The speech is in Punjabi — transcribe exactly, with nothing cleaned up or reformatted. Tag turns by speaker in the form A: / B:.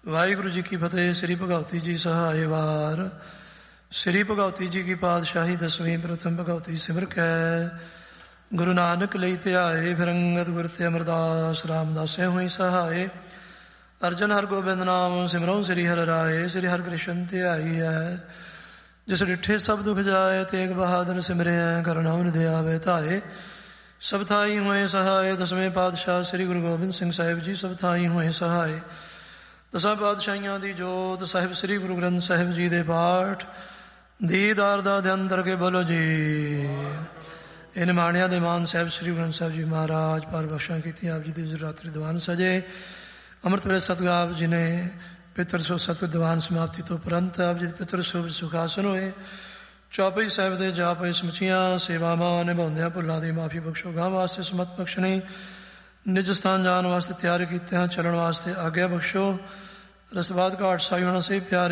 A: ਵਾਹਿਗੁਰੂ ਜੀ ਕੀ ਫਤਿਹ। ਸ੍ਰੀ ਭਗਵਤੀ ਜੀ ਸਹਾਏ ਵਾਰ। ਸ੍ਰੀ ਭਗਵਤੀ ਜੀ ਕੀ ਪਾਤਸ਼ਾਹੀ ਦਸਵੀਂ ਪ੍ਰਥਮ ਭਗਵਤੀ ਸਿਮਰ ਕੈ। ਗੁਰੂ ਨਾਨਕ ਲਈ ਧਿਆਏ ਫਿਰ ਅੰਗਦ ਗੁਰ ਤੇ ਅਮਰਦਾਸ ਰਾਮਦਾਸੇ ਹੋਈ ਸਹਾਏ। ਅਰਜਨ ਹਰ ਗੋਬਿੰਦ ਨਾਮ ਸਿਮਰਉ ਸ੍ਰੀ ਹਰਿ ਰਾਏ। ਸ੍ਰੀ ਹਰਿ ਕ੍ਰਿਸ਼ਨ ਧਿਆਈ ਹੈ ਜਿਸ ਡਿਠੇ ਸਭ ਦੁਖ ਜਾਏ। ਤੇਗ ਬਹਾਦਰ ਸਿਮਰਿਆ ਕਰੁਣਾ ਨਿਧਿ ਆਵੇ ਧਾਏ। ਸਭ ਥਾਈ ਹੋਏ ਸਹਾਏ। ਦਸਵੇਂ ਪਾਤਸ਼ਾਹ ਸ੍ਰੀ ਗੁਰੂ ਗੋਬਿੰਦ ਸਿੰਘ ਸਾਹਿਬ ਜੀ ਸਭ ਥਾਈ ਹੋਏ ਸਹਾਏ। ਦਸਾਂ ਪਾਤਸ਼ਾਹੀਆਂ ਦੀ ਜੋਤ ਸਾਹਿਬ ਸ੍ਰੀ ਗੁਰੂ ਗ੍ਰੰਥ ਸਾਹਿਬ ਜੀ ਦੇ ਪਾਠ ਦੀਦਾਰ ਦਾ ਧਿਆਨ ਕਰਕੇ ਬੋਲੋ ਜੀ। ਇਹ ਨਿਮਾਣਿਆਂ ਦੇ ਮਾਨ ਸਾਹਿਬ ਸ੍ਰੀ ਗੁਰੂ ਗ੍ਰੰਥ ਸਾਹਿਬ ਜੀ ਮਹਾਰਾਜ ਪਾਰ ਬਖਸ਼ਾਂ ਕੀਤੀਆਂ। ਆਪ ਜੀ ਦੇ ਰਾਤਰੀ ਦੀਵਾਨ ਸਜੇ। ਅੰਮ੍ਰਿਤ ਵੇਲੇ ਸਤਿਗੁਰੂ ਜੀ ਨੇ ਪਿਤਰ ਸੋ ਸਤਿ ਦੀਵਾਨ ਸਮਾਪਤੀ ਤੋਂ ਉਪਰੰਤ ਆਪ ਜੀ ਦੇ ਪਿਤਰ ਸੋ ਸੁਖਾਸਨ ਹੋਏ। ਚੌਪਈ ਸਾਹਿਬ ਦੇ ਜਾਪ ਸਮੁੱਚੀਆਂ ਸੇਵਾਵਾਂ ਨਿਭਾਉਂਦਿਆਂ ਭੁੱਲਾਂ ਦੀ ਮਾਫੀ ਬਖਸ਼ੋ। ਗਾਂ ਵਾਸਤੇ ਸਮਤ ਬਖਸ਼ਣੀ। ਨਿਜ ਸਥਾਨ ਜਾਣ ਵਾਸਤੇ ਤਿਆਰ ਕੀਤੇ ਹਾਂ ਚੱਲਣ ਵਾਸਤੇ ਆਗਿਆ ਬਖਸ਼ੋ। ਰਸਵਾਦ ਘਾਟ ਸਾਈ ਹੋਣਾ ਸੇ ਪਿਆਰੇ